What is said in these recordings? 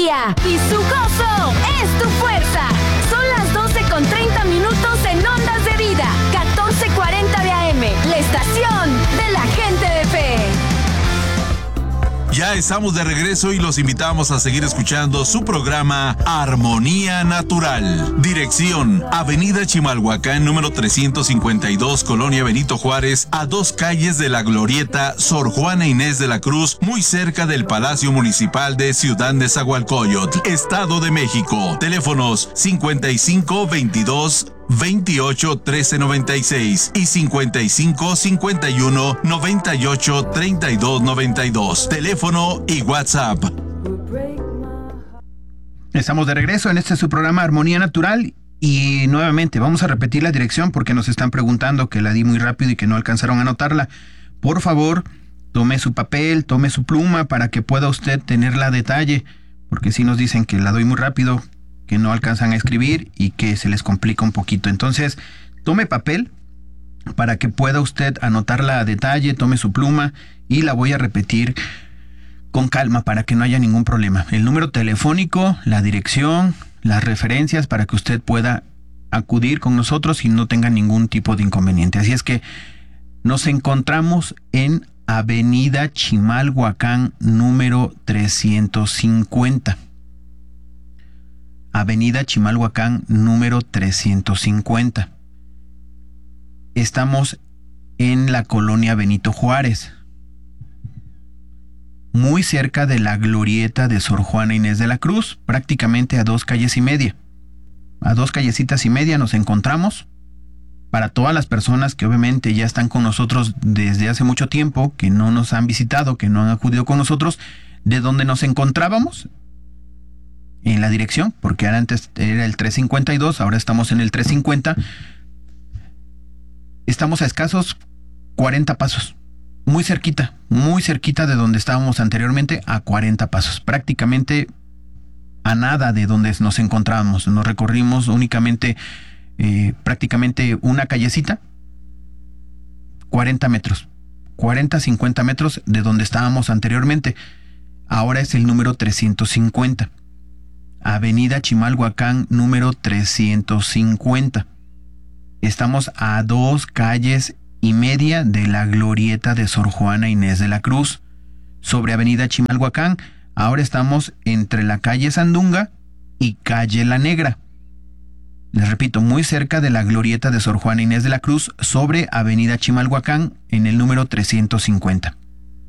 día y su gozo es tu fuerza. Son las 12:30 en Ondas de Vida, 1440 de AM, la estación de la gente de fe. Ya estamos de regreso y los invitamos a seguir escuchando su programa Armonía Natural. Dirección: Avenida Chimalhuacán, número 352, Colonia Benito Juárez, a 2 calles de la glorieta Sor Juana Inés de la Cruz, muy cerca del Palacio Municipal de Ciudad Nezahualcóyotl, Estado de México. Teléfonos 5522 28 13 96 y 55 51 98 32 92. Teléfono y WhatsApp. Estamos de regreso en su programa Armonía Natural y nuevamente vamos a repetir la dirección porque nos están preguntando que la di muy rápido y que no alcanzaron a anotarla. Por favor, tome su papel, tome su pluma para que pueda usted tenerla a detalle, porque si nos dicen que la doy muy rápido, que no alcanzan a escribir y que se les complica un poquito. Entonces, tome papel para que pueda usted anotarla a detalle, tome su pluma y la voy a repetir con calma para que no haya ningún problema. El número telefónico, la dirección, las referencias para que usted pueda acudir con nosotros y no tenga ningún tipo de inconveniente. Así es que nos encontramos en Avenida Chimalhuacán, número 350. Avenida Chimalhuacán, número 350. Estamos en la colonia Benito Juárez, muy cerca de la glorieta de Sor Juana Inés de la Cruz, prácticamente a 2 calles y media. A 2 callecitas y media nos encontramos. Para todas las personas que obviamente ya están con nosotros desde hace mucho tiempo, que no nos han visitado, que no han acudido con nosotros, de donde nos encontrábamos, en la dirección, porque antes era el 352, ahora estamos en el 350. Estamos a escasos 40 pasos, muy cerquita de donde estábamos anteriormente, a 40 pasos, prácticamente a nada de donde nos encontrábamos. Nos recorrimos únicamente prácticamente una callecita, 40 metros, 50 metros de donde estábamos anteriormente. Ahora es el número 350. Avenida Chimalhuacán, número 350. Estamos a 2 calles y media de la glorieta de Sor Juana Inés de la Cruz. Sobre Avenida Chimalhuacán, ahora estamos entre la calle Sandunga y calle La Negra. Les repito, muy cerca de la glorieta de Sor Juana Inés de la Cruz, sobre Avenida Chimalhuacán, en el número 350.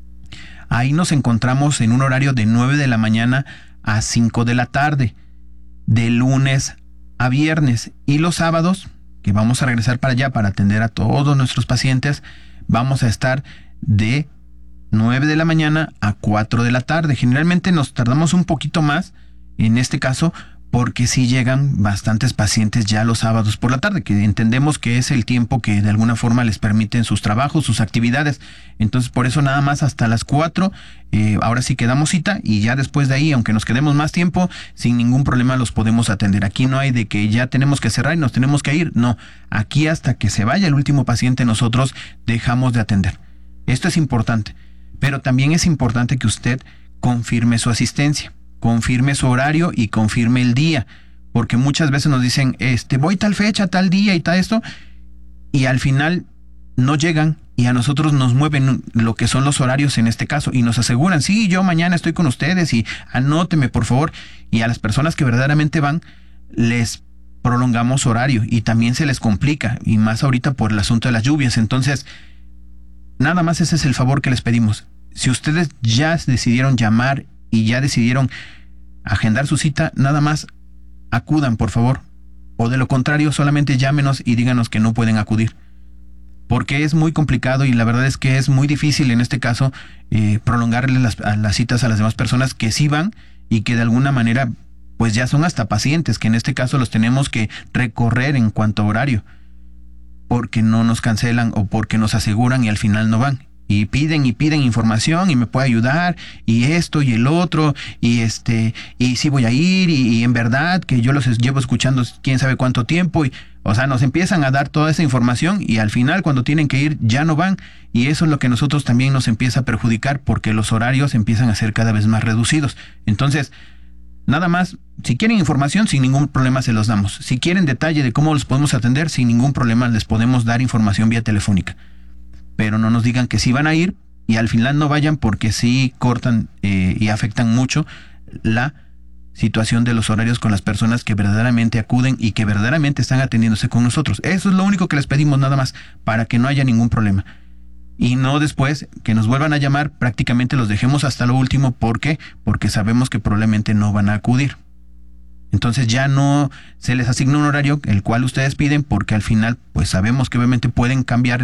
Ahí nos encontramos en un horario de 9 de la mañana a 5 de la tarde, de lunes a viernes, y los sábados, que vamos a regresar para allá para atender a todos nuestros pacientes, vamos a estar de 9 de la mañana a 4 de la tarde. Generalmente nos tardamos un poquito más, en este caso, porque sí llegan bastantes pacientes ya los sábados por la tarde, que entendemos que es el tiempo que de alguna forma les permiten sus trabajos, sus actividades. Entonces, por eso nada más hasta las 4, ahora sí quedamos cita, y ya después de ahí, aunque nos quedemos más tiempo, sin ningún problema los podemos atender. Aquí no hay de que ya tenemos que cerrar y nos tenemos que ir. No, aquí hasta que se vaya el último paciente nosotros dejamos de atender. Esto es importante, pero también es importante que usted confirme su asistencia, confirme su horario y confirme el día, porque muchas veces nos dicen, voy tal fecha, tal día y tal esto, y al final no llegan, y a nosotros nos mueven lo que son los horarios en este caso, y nos aseguran, sí, yo mañana estoy con ustedes y anóteme por favor, y a las personas que verdaderamente van, les prolongamos horario y también se les complica, y más ahorita por el asunto de las lluvias. Entonces, nada más ese es el favor que les pedimos. Si ustedes ya decidieron llamar y ya decidieron agendar su cita, nada más acudan, por favor. O de lo contrario, solamente llámenos y díganos que no pueden acudir. Porque es muy complicado y la verdad es que es muy difícil en este caso prolongarle las citas a las demás personas que sí van y que de alguna manera pues ya son hasta pacientes, que en este caso los tenemos que recorrer en cuanto a horario, porque no nos cancelan o porque nos aseguran y al final no van. Y piden información y me puede ayudar y esto y el otro y y sí voy a ir y en verdad que yo los llevo escuchando quién sabe cuánto tiempo, y o sea, nos empiezan a dar toda esa información y al final cuando tienen que ir ya no van, y eso es lo que nosotros también nos empieza a perjudicar, porque los horarios empiezan a ser cada vez más reducidos. Entonces, Nada más, si quieren información, sin ningún problema se los damos. Si quieren detalle de cómo los podemos atender, sin ningún problema les podemos dar información vía telefónica. Pero no nos digan que sí van a ir y al final no vayan, porque sí cortan y afectan mucho la situación de los horarios con las personas que verdaderamente acuden y que verdaderamente están atendiéndose con nosotros. Eso es lo único que les pedimos, nada más, para que no haya ningún problema. Y no después que nos vuelvan a llamar, prácticamente los dejemos hasta lo último. ¿Por qué? Porque sabemos que probablemente no van a acudir. Entonces ya no se les asigna un horario el cual ustedes piden, porque al final pues sabemos que obviamente pueden cambiar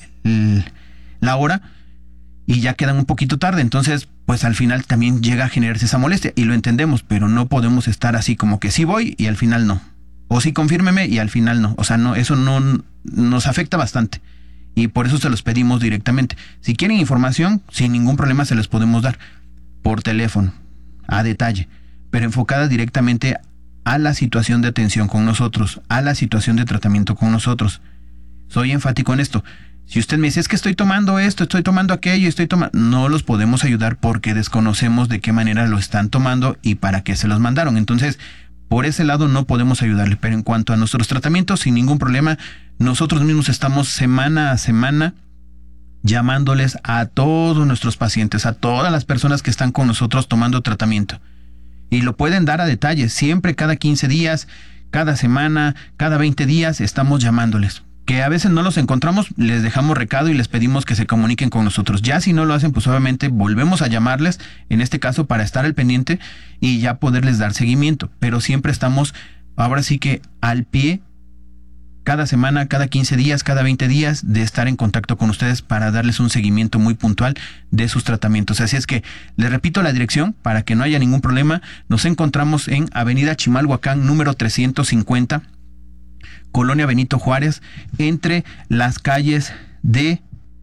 la hora y ya quedan un poquito tarde. Entonces pues al final también llega a generarse esa molestia y lo entendemos, pero no podemos estar así como que sí voy y al final no. O sí confírmeme y al final no. O sea, no, eso no nos afecta bastante. Y por eso se los pedimos directamente. Si quieren información, sin ningún problema se les podemos dar por teléfono, a detalle, pero enfocada directamente a la situación de atención con nosotros, a la situación de tratamiento con nosotros. Soy enfático en esto. Si usted me dice, es que estoy tomando esto, estoy tomando aquello, no los podemos ayudar porque desconocemos de qué manera lo están tomando y para qué se los mandaron. Entonces, por ese lado no podemos ayudarle, pero en cuanto a nuestros tratamientos, sin ningún problema, nosotros mismos estamos semana a semana llamándoles a todos nuestros pacientes, a todas las personas que están con nosotros tomando tratamiento. Y lo pueden dar a detalle, siempre cada 15 días, cada semana, cada 20 días estamos llamándoles. Que a veces no los encontramos, les dejamos recado y les pedimos que se comuniquen con nosotros. Ya si no lo hacen, pues obviamente volvemos a llamarles, en este caso para estar al pendiente y ya poderles dar seguimiento. Pero siempre estamos, ahora sí que al pie, cada semana, cada 15 días, cada 20 días, de estar en contacto con ustedes para darles un seguimiento muy puntual de sus tratamientos. Así es que les repito la dirección para que no haya ningún problema. Nos encontramos en Avenida Chimalhuacán, número 350, Colonia Benito Juárez, entre las calles de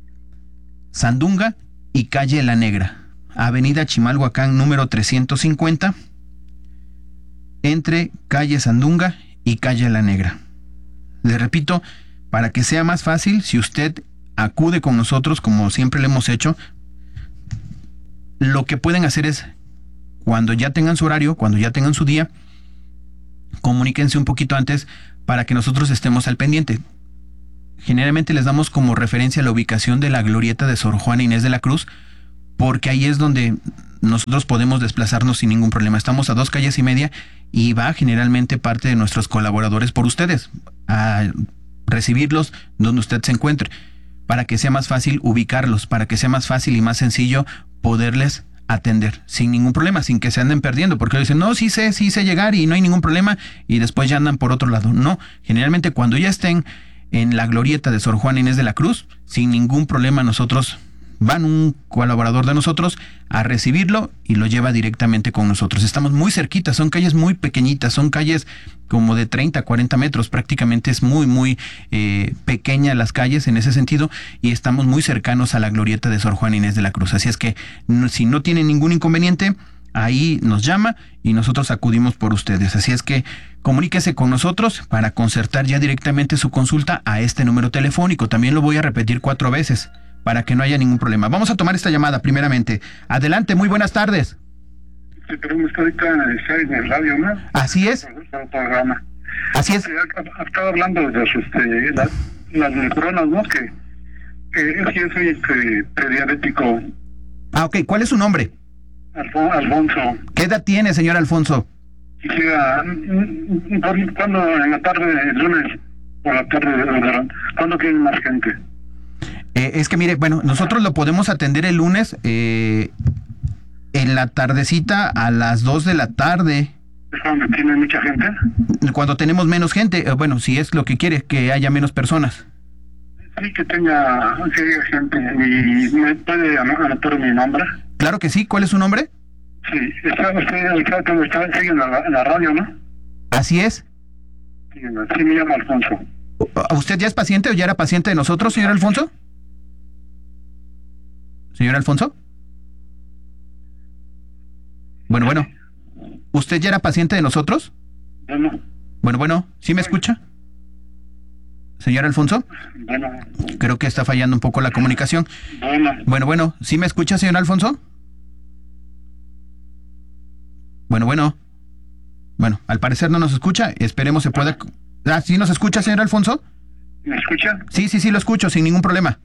Sandunga y calle La Negra. Avenida Chimalhuacán, número 350, entre calle Sandunga y calle La Negra. Les repito, para que sea más fácil, si usted acude con nosotros, como siempre le hemos hecho, lo que pueden hacer es, cuando ya tengan su horario, cuando ya tengan su día, comuníquense un poquito antes para que nosotros estemos al pendiente. Generalmente les damos como referencia la ubicación de la glorieta de Sor Juana Inés de la Cruz, porque ahí es donde nosotros podemos desplazarnos sin ningún problema. Estamos a 2 calles y media y va generalmente parte de nuestros colaboradores por ustedes a recibirlos donde usted se encuentre, para que sea más fácil ubicarlos, para que sea más fácil y más sencillo poderles atender sin ningún problema, sin que se anden perdiendo, porque dicen, no, sí sé llegar y no hay ningún problema, y después ya andan por otro lado. No, generalmente cuando ya estén en la glorieta de Sor Juana Inés de la Cruz, sin ningún problema nosotros, van un colaborador de nosotros a recibirlo y lo lleva directamente con nosotros. Estamos muy cerquitas, son calles muy pequeñitas, son calles como de 30, 40 metros, prácticamente es muy pequeña las calles en ese sentido, y estamos muy cercanos a la glorieta de Sor Juana Inés de la Cruz. Así es que si no tienen ningún inconveniente, ahí nos llama y nosotros acudimos por ustedes. Así es que comuníquese con nosotros para concertar ya directamente su consulta a este número telefónico. También lo voy a repetir 4 veces para que no haya ningún problema. Vamos a tomar esta llamada primeramente. Adelante, muy buenas tardes. Sí, pero está ahorita en el radio, ¿no? Así es. El programa. Así es. Estaba hablando de las neuronas, ¿no? Que es que yo soy prediabético. Ah, ok. ¿Cuál es su nombre? Alfonso. ¿Qué edad tiene, señor Alfonso? Quisiera, ¿cuándo en la tarde, el lunes, por la tarde, cuándo tiene más gente? Es que mire, bueno, nosotros lo podemos atender el lunes en la tardecita a las 2 de la tarde. ¿Es cuando tiene mucha gente? Cuando tenemos menos gente, bueno, si es lo que quiere, que haya menos personas. Sí, que haya gente. ¿Y me puede anotar mi nombre? Claro que sí. ¿Cuál es su nombre? Sí, sigue en la radio, ¿no? Así es. Sí, me llamo Alfonso. ¿Usted ya es paciente o ya era paciente de nosotros, señor Alfonso? ¿Señor Alfonso? Bueno. ¿Usted ya era paciente de nosotros? Bueno, ¿sí me escucha? ¿Señor Alfonso? Creo que está fallando un poco la comunicación. Bueno, ¿sí me escucha, señor Alfonso? Bueno. Bueno, al parecer no nos escucha. Esperemos se pueda... ¿Sí nos escucha, señor Alfonso? ¿Me escucha? Sí, lo escucho, sin ningún problema.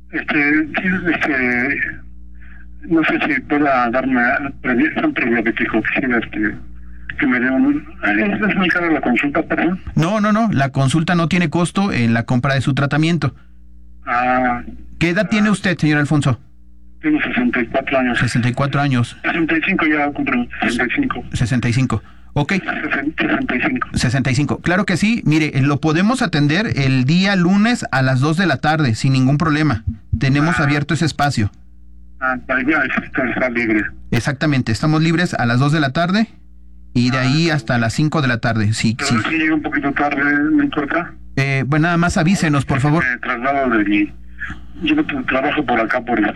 No sé si pueda darme un prediabético, quisiera que me dé un... ¿Es muy cara la consulta, perdón? No, la consulta no tiene costo en la compra de su tratamiento. ¿Qué edad tiene usted, señor Alfonso? Tengo 64 años. 64 años. 65 ya compré, 65. 65. Ok. 65. 65. Claro que sí. Mire, lo podemos atender el día lunes a las 2 de la tarde, sin ningún problema. Tenemos abierto ese espacio. Ya está libre. Exactamente. Estamos libres a las 2 de la tarde y de ahí hasta las 5 de la tarde. Sí, Pero sí. si llega un poquito tarde, ¿no importa? Bueno, nada más avísenos, por favor. Me traslado de mi... Yo trabajo por acá, por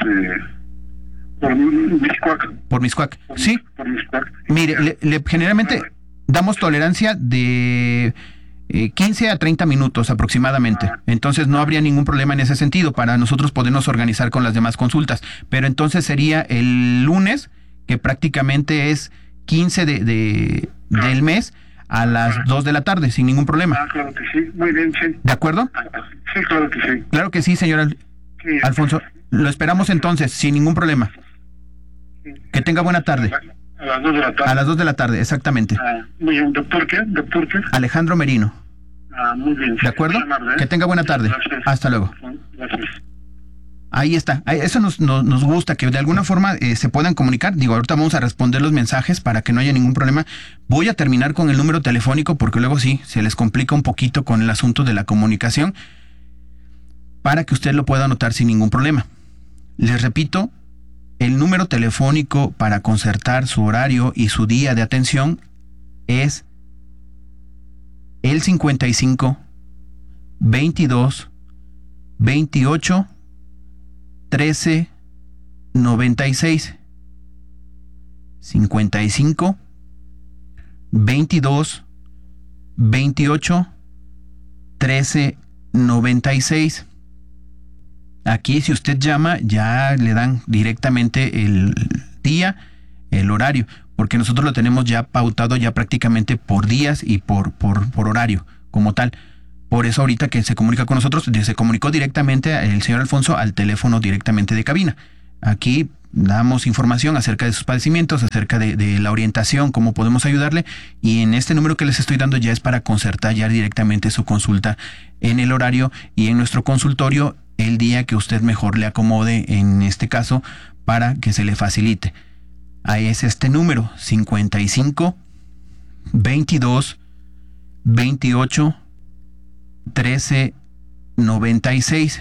Mixcoac. Por Mixcoac. Sí. Por Mixcoac. Mire, generalmente damos tolerancia de 15 a 30 minutos aproximadamente. Entonces no habría ningún problema en ese sentido para nosotros podernos organizar con las demás consultas. Pero entonces sería el lunes, que prácticamente es 15 del mes, a las 2 de la tarde, sin ningún problema. Claro que sí. Muy bien, sí. ¿De acuerdo? Sí, claro que sí. Claro que sí, señor Alfonso. Lo esperamos entonces, sin ningún problema. Que tenga buena tarde. A las 2 de la tarde. A las 2 de la tarde, exactamente. Muy bien. ¿Doctor qué? Alejandro Merino. Muy bien. ¿De acuerdo? Amable, Que tenga buena tarde. Gracias. Hasta luego. Gracias. Ahí está. Eso nos gusta, que de alguna forma se puedan comunicar. Digo, ahorita vamos a responder los mensajes para que no haya ningún problema. Voy a terminar con el número telefónico porque luego sí, se les complica un poquito con el asunto de la comunicación, para que usted lo pueda anotar sin ningún problema. Les repito, el número telefónico para concertar su horario y su día de atención es el 55 22 28 13 96. 55 22 28 13 96. Aquí, si usted llama, ya le dan directamente el día, el horario, porque nosotros lo tenemos ya pautado ya prácticamente por días y por horario como tal. Por eso ahorita que se comunica con nosotros, se comunicó directamente el señor Alfonso al teléfono directamente de cabina. Aquí damos información acerca de sus padecimientos, acerca de la orientación, cómo podemos ayudarle, y en este número que les estoy dando ya es para concertar ya directamente su consulta en el horario y en nuestro consultorio el día que usted mejor le acomode, en este caso, para que se le facilite. Ahí es este número, 55 22 28 13 96.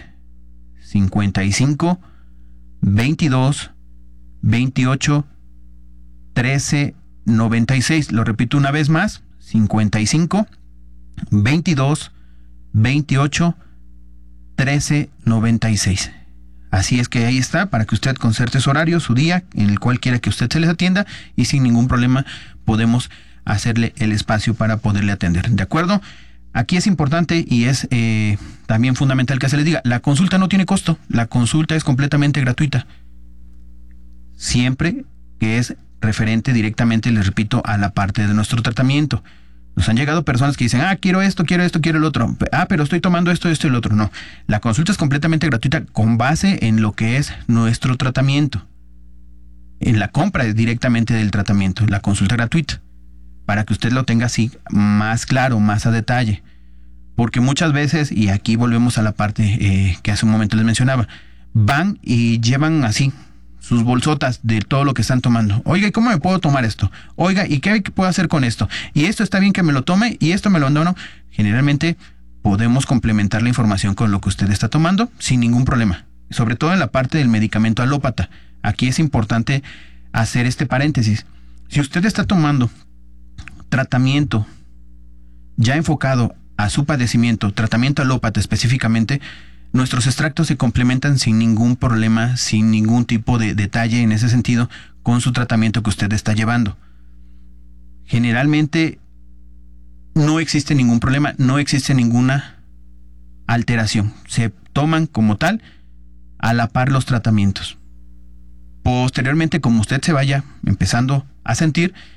55 22 28 13 96. Lo repito una vez más, 55 22 28 13 96. Así es que ahí está, para que usted concerte su horario, su día, en el cual quiera que usted se les atienda, y sin ningún problema podemos hacerle el espacio para poderle atender. ¿De acuerdo? Aquí es importante y es también fundamental que se les diga, la consulta no tiene costo, la consulta es completamente gratuita. Siempre que es referente directamente, les repito, a la parte de nuestro tratamiento. Nos han llegado personas que dicen, quiero esto, quiero el otro. Pero estoy tomando esto y el otro. No, la consulta es completamente gratuita con base en lo que es nuestro tratamiento. En la compra es directamente del tratamiento, la consulta gratuita, para que usted lo tenga así más claro, más a detalle. Porque muchas veces, y aquí volvemos a la parte que hace un momento les mencionaba, van y llevan así sus bolsotas de todo lo que están tomando. Oiga, ¿y cómo me puedo tomar esto? Oiga, ¿y qué puedo hacer con esto? Y esto está bien que me lo tome, y esto me lo no. Generalmente podemos complementar la información con lo que usted está tomando sin ningún problema. Sobre todo en la parte del medicamento alópata. Aquí es importante hacer este paréntesis. Si usted está tomando tratamiento ya enfocado a su padecimiento, tratamiento alópata específicamente, nuestros extractos se complementan sin ningún problema, sin ningún tipo de detalle en ese sentido con su tratamiento que usted está llevando. Generalmente no existe ningún problema, no existe ninguna alteración. Se toman como tal a la par los tratamientos. Posteriormente, como usted se vaya empezando a sentir,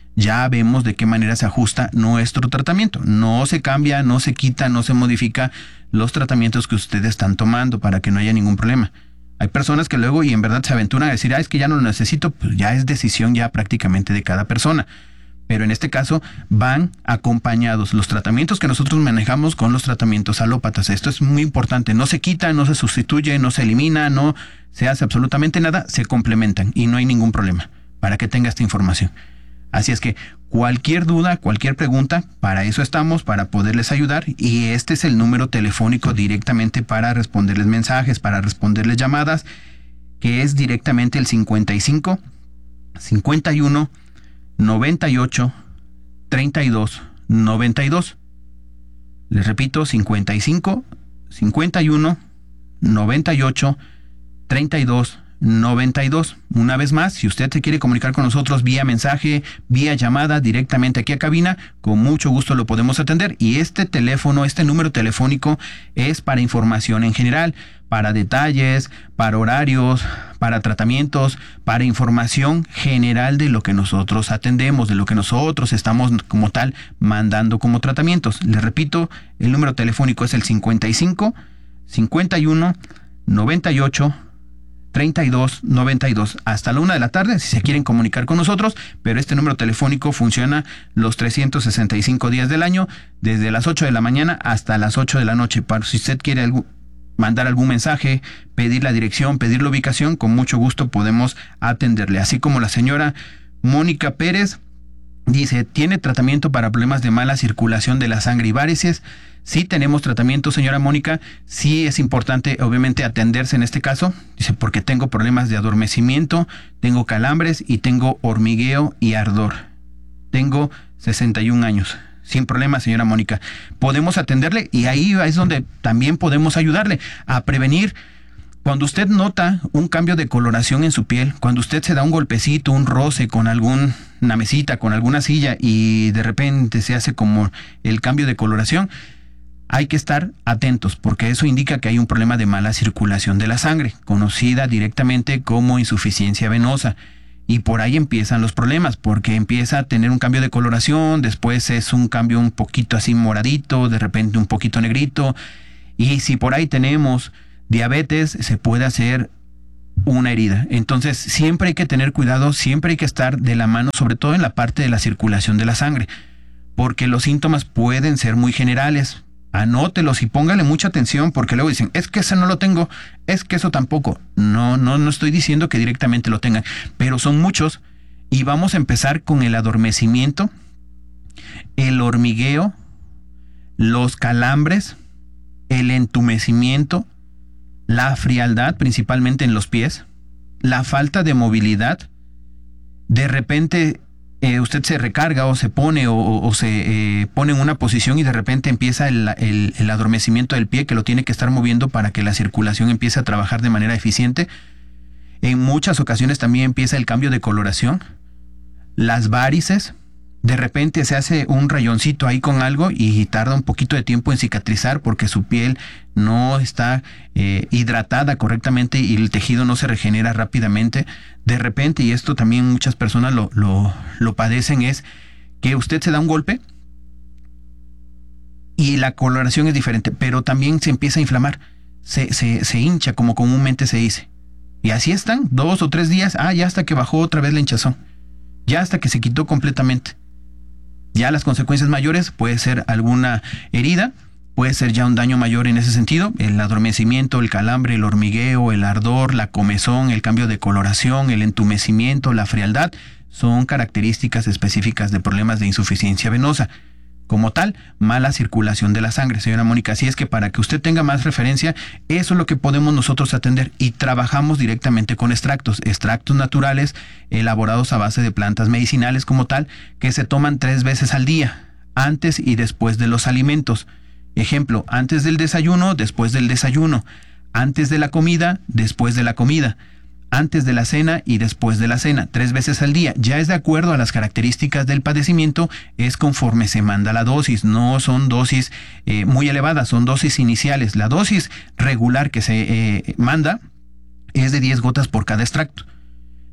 ya vemos de qué manera se ajusta nuestro tratamiento. No se cambia, no se quita, no se modifica los tratamientos que ustedes están tomando para que no haya ningún problema. Hay personas que luego y en verdad se aventuran a decir, es que ya no lo necesito, pues ya es decisión ya prácticamente de cada persona. Pero en este caso van acompañados los tratamientos que nosotros manejamos con los tratamientos alópatas. Esto es muy importante. No se quita, no se sustituye, no se elimina, no se hace absolutamente nada. Se complementan y no hay ningún problema para que tenga esta información. Así es que cualquier duda, cualquier pregunta, para eso estamos, para poderles ayudar. Y este es el número telefónico directamente para responderles mensajes, para responderles llamadas, que es directamente el 55 51 98 32 92. Les repito, 55 51 98 32 92. Una vez más, si usted se quiere comunicar con nosotros vía mensaje, vía llamada, directamente aquí a cabina, con mucho gusto lo podemos atender. Y este teléfono, este número telefónico es para información en general, para detalles, para horarios, para tratamientos, para información general de lo que nosotros atendemos, de lo que nosotros estamos como tal mandando como tratamientos. Les repito, el número telefónico es el 55 51 98 32 92 hasta la 1 de la tarde si se quieren comunicar con nosotros, pero este número telefónico funciona los 365 días del año, desde las 8 de la mañana hasta las 8 de la noche. Para si usted quiere mandar algún mensaje, pedir la dirección, pedir la ubicación, con mucho gusto podemos atenderle. Así como la señora Mónica Pérez dice, ¿tiene tratamiento para problemas de mala circulación de la sangre y varices? Sí tenemos tratamiento, señora Mónica. Sí es importante, obviamente, atenderse en este caso. Dice, porque tengo problemas de adormecimiento, tengo calambres y tengo hormigueo y ardor. Tengo 61 años. Sin problema, señora Mónica. Podemos atenderle y ahí es donde también podemos ayudarle a prevenir. Cuando usted nota un cambio de coloración en su piel, cuando usted se da un golpecito, un roce con alguna mesita, con alguna silla y de repente se hace como el cambio de coloración, hay que estar atentos porque eso indica que hay un problema de mala circulación de la sangre, conocida directamente como insuficiencia venosa. Y por ahí empiezan los problemas, porque empieza a tener un cambio de coloración, después es un cambio un poquito así moradito, de repente un poquito negrito. Y si por ahí tenemos diabetes, se puede hacer una herida. Entonces siempre hay que tener cuidado, siempre hay que estar de la mano, sobre todo en la parte de la circulación de la sangre, porque los síntomas pueden ser muy generales. Anótelos y póngale mucha atención, porque luego dicen, es que eso no lo tengo, es que eso tampoco. No estoy diciendo que directamente lo tengan, pero son muchos. Y vamos a empezar con el adormecimiento, el hormigueo, los calambres, el entumecimiento, la frialdad, principalmente en los pies, la falta de movilidad. De repente usted se recarga o se pone o se pone en una posición y de repente empieza el adormecimiento del pie, que lo tiene que estar moviendo para que la circulación empiece a trabajar de manera eficiente. En muchas ocasiones también empieza el cambio de coloración. Las varices, de repente se hace un rayoncito ahí con algo y tarda un poquito de tiempo en cicatrizar porque su piel no está hidratada correctamente y el tejido no se regenera rápidamente. De repente, y esto también muchas personas lo padecen, es que usted se da un golpe y la coloración es diferente, pero también se empieza a inflamar, se hincha, como comúnmente se dice. Y así están 2 o 3 días, ya hasta que bajó otra vez la hinchazón, ya hasta que se quitó completamente. Ya las consecuencias mayores puede ser alguna herida, puede ser ya un daño mayor en ese sentido, el adormecimiento, el calambre, el hormigueo, el ardor, la comezón, el cambio de coloración, el entumecimiento, la frialdad, son características específicas de problemas de insuficiencia venosa. Como tal, mala circulación de la sangre, señora Mónica. Así es que para que usted tenga más referencia, eso es lo que podemos nosotros atender y trabajamos directamente con extractos naturales elaborados a base de plantas medicinales como tal, que se toman 3 veces al día, antes y después de los alimentos. Ejemplo, antes del desayuno, después del desayuno, antes de la comida, después de la comida, antes de la cena y después de la cena, 3 veces al día. Ya es de acuerdo a las características del padecimiento, es conforme se manda la dosis. No son dosis muy elevadas, son dosis iniciales. La dosis regular que se manda es de 10 gotas por cada extracto.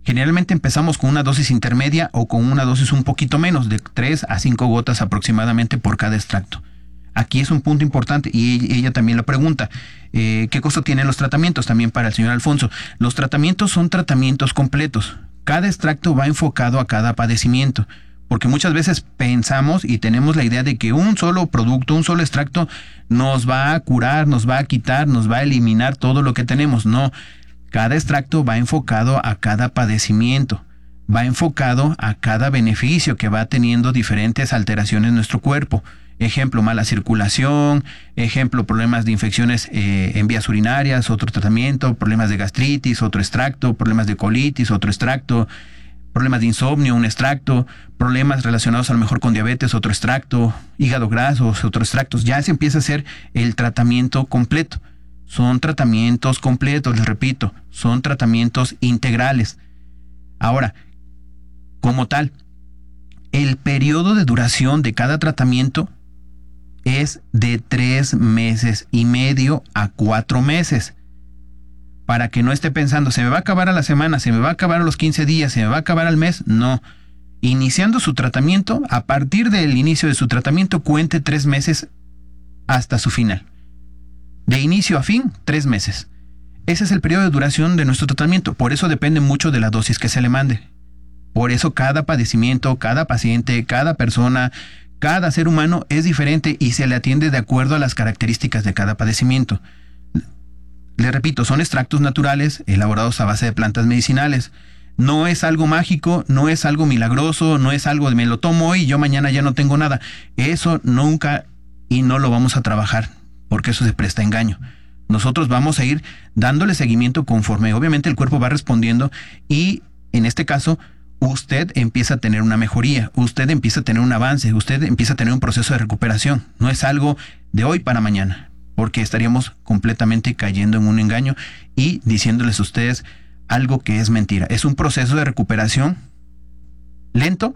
Generalmente empezamos con una dosis intermedia o con una dosis un poquito menos, de 3 a 5 gotas aproximadamente por cada extracto. Aquí es un punto importante y ella también lo pregunta. ¿Qué costo tienen los tratamientos? También para el señor Alfonso. Los tratamientos son tratamientos completos. Cada extracto va enfocado a cada padecimiento. Porque muchas veces pensamos y tenemos la idea de que un solo producto, un solo extracto nos va a curar, nos va a quitar, nos va a eliminar todo lo que tenemos. No. Cada extracto va enfocado a cada padecimiento, va enfocado a cada beneficio que va teniendo diferentes alteraciones en nuestro cuerpo. Ejemplo, mala circulación, ejemplo, problemas de infecciones en vías urinarias, otro tratamiento, problemas de gastritis, otro extracto, problemas de colitis, otro extracto, problemas de insomnio, un extracto, problemas relacionados a lo mejor con diabetes, otro extracto, hígado graso, otro extracto. Ya se empieza a hacer el tratamiento completo. Son tratamientos completos, les repito, son tratamientos integrales. Ahora, como tal, el periodo de duración de cada tratamiento es de 3 meses y medio a 4 meses. Para que no esté pensando, se me va a acabar a la semana, se me va a acabar a los 15 días, se me va a acabar al mes. No. Iniciando su tratamiento, a partir del inicio de su tratamiento, cuente 3 meses hasta su final. De inicio a fin, 3 meses. Ese es el periodo de duración de nuestro tratamiento. Por eso depende mucho de la dosis que se le mande. Por eso cada padecimiento, cada paciente, cada persona, cada ser humano es diferente y se le atiende de acuerdo a las características de cada padecimiento. Les repito, son extractos naturales elaborados a base de plantas medicinales. No es algo mágico, no es algo milagroso, no es algo de me lo tomo hoy y yo mañana ya no tengo nada. Eso nunca y no lo vamos a trabajar, porque eso se presta a engaño. Nosotros vamos a ir dándole seguimiento conforme obviamente el cuerpo va respondiendo y en este caso usted empieza a tener una mejoría, usted empieza a tener un avance, usted empieza a tener un proceso de recuperación. No es algo de hoy para mañana, porque estaríamos completamente cayendo en un engaño y diciéndoles a ustedes algo que es mentira. Es un proceso de recuperación lento,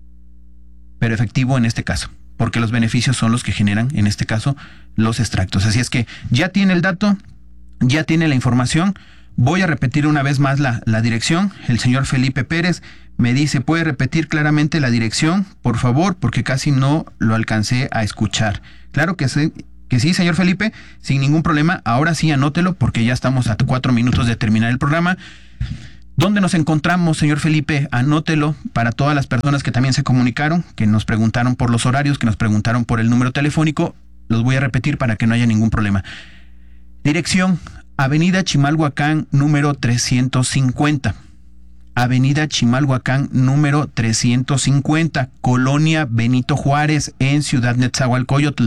pero efectivo en este caso, porque los beneficios son los que generan, en este caso, los extractos. Así es que ya tiene el dato, ya tiene la información. Voy a repetir una vez más la dirección. El señor Felipe Pérez me dice, ¿puede repetir claramente la dirección, por favor? Porque casi no lo alcancé a escuchar. Claro que sí, señor Felipe, sin ningún problema. Ahora sí, anótelo, porque ya estamos a 4 minutos de terminar el programa. ¿Dónde nos encontramos, señor Felipe? Anótelo para todas las personas que también se comunicaron, que nos preguntaron por los horarios, que nos preguntaron por el número telefónico. Los voy a repetir para que no haya ningún problema. Dirección: Avenida Chimalhuacán, número 350. Avenida Chimalhuacán, número 350, Colonia Benito Juárez, en Ciudad Nezahualcóyotl.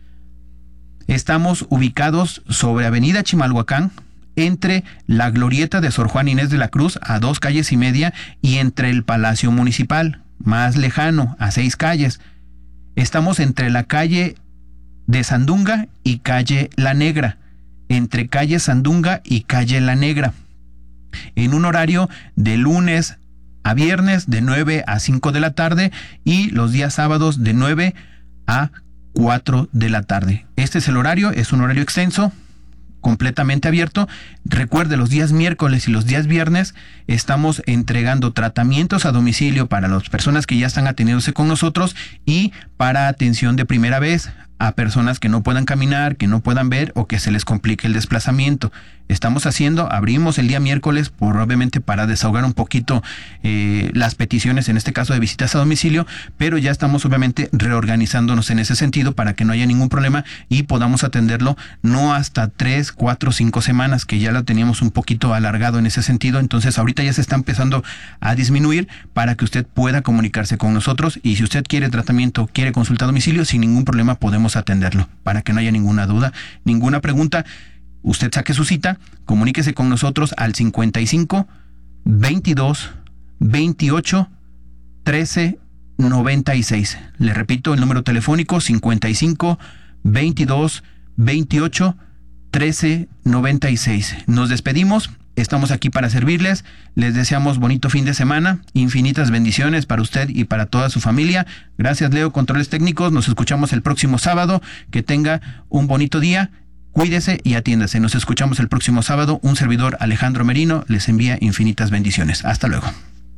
Estamos ubicados sobre Avenida Chimalhuacán, entre la glorieta de Sor Juana Inés de la Cruz, a 2 calles y media, y entre el Palacio Municipal, más lejano, a 6 calles. Estamos entre la calle de Sandunga y calle La Negra, entre calle Sandunga y calle La Negra, en un horario de lunes a viernes de 9 a 5 de la tarde y los días sábados de 9 a 4 de la tarde. Este es el horario, es un horario extenso, completamente abierto. Recuerde, los días miércoles y los días viernes estamos entregando tratamientos a domicilio para las personas que ya están atendiéndose con nosotros y para atención de primera vez a personas que no puedan caminar, que no puedan ver o que se les complique el desplazamiento. Abrimos el día miércoles obviamente para desahogar un poquito las peticiones, en este caso de visitas a domicilio, pero ya estamos obviamente reorganizándonos en ese sentido para que no haya ningún problema y podamos atenderlo no hasta 3, 4, 5 semanas, que ya lo teníamos un poquito alargado en ese sentido. Entonces ahorita ya se está empezando a disminuir para que usted pueda comunicarse con nosotros, y si usted quiere tratamiento, quiere consulta a domicilio, sin ningún problema podemos atenderlo, para que no haya ninguna duda, ninguna pregunta. Usted saque su cita, comuníquese con nosotros al 55 22 28 13 96. Le repito el número telefónico: 55 22 28 13 96. Nos despedimos. Estamos aquí para servirles. Les deseamos bonito fin de semana. Infinitas bendiciones para usted y para toda su familia. Gracias, Leo, controles técnicos. Nos escuchamos el próximo sábado. Que tenga un bonito día. Cuídese y atiéndase. Nos escuchamos el próximo sábado. Un servidor, Alejandro Merino, les envía infinitas bendiciones. Hasta luego.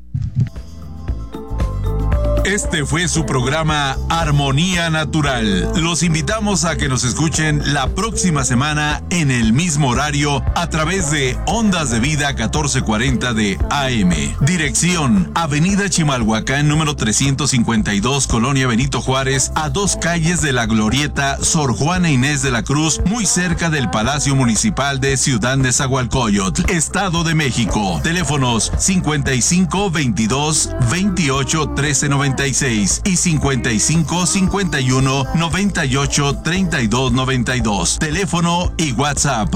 Este fue su programa Armonía Natural. Los invitamos a que nos escuchen la próxima semana en el mismo horario a través de Ondas de Vida 1440 de AM. Dirección: Avenida Chimalhuacán, número 352, Colonia Benito Juárez, a 2 calles de la Glorieta Sor Juana Inés de la Cruz, muy cerca del Palacio Municipal de Ciudad Nezahualcóyotl, Estado de México. Teléfonos 55 22 28 13 96 y 55 51 98 32 92. Teléfono y WhatsApp.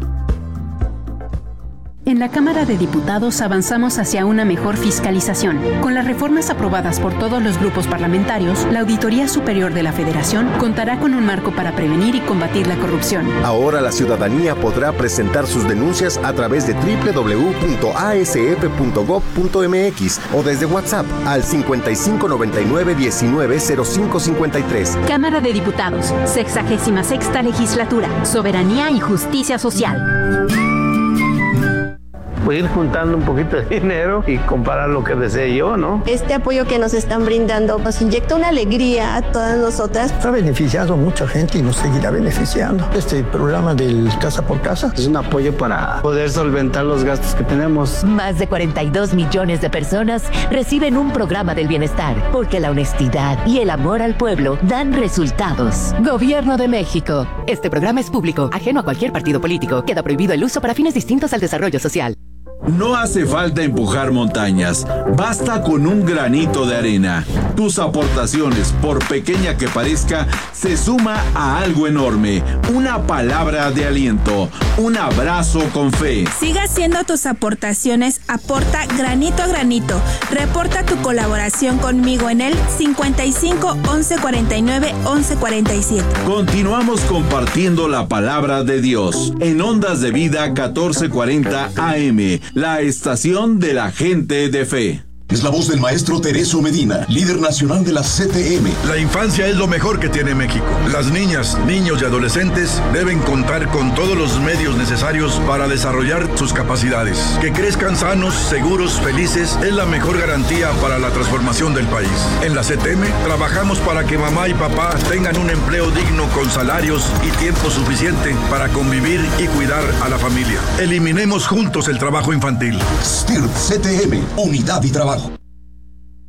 En la Cámara de Diputados avanzamos hacia una mejor fiscalización. Con las reformas aprobadas por todos los grupos parlamentarios, la Auditoría Superior de la Federación contará con un marco para prevenir y combatir la corrupción. Ahora la ciudadanía podrá presentar sus denuncias a través de www.asf.gov.mx o desde WhatsApp al 5599-190553. Cámara de Diputados, 66ª Legislatura, Soberanía y Justicia Social. Ir juntando un poquito de dinero y comprar lo que desee yo, ¿no? Este apoyo que nos están brindando nos inyecta una alegría a todas nosotras. Está beneficiando a mucha gente y nos seguirá beneficiando. Este programa del Casa por Casa es un apoyo para poder solventar los gastos que tenemos. Más de 42 millones de personas reciben un programa del bienestar, porque la honestidad y el amor al pueblo dan resultados. Gobierno de México. Este programa es público, ajeno a cualquier partido político. Queda prohibido el uso para fines distintos al desarrollo social. No hace falta empujar montañas, basta con un granito de arena. Tus aportaciones, por pequeña que parezca, se suma a algo enorme. Una palabra de aliento, un abrazo con fe. Siga haciendo tus aportaciones, aporta granito a granito. Reporta tu colaboración conmigo en el 55 11 49 11 47. Continuamos compartiendo la palabra de Dios en Ondas de Vida 1440 AM. La estación de la gente de fe. Es la voz del maestro Tereso Medina, líder nacional de la CTM. La infancia es lo mejor que tiene México. Las niñas, niños y adolescentes deben contar con todos los medios necesarios para desarrollar sus capacidades. Que crezcan sanos, seguros, felices es la mejor garantía para la transformación del país. En la CTM trabajamos para que mamá y papá tengan un empleo digno con salarios y tiempo suficiente para convivir y cuidar a la familia. Eliminemos juntos el trabajo infantil. STIRT CTM, Unidad y Trabajo.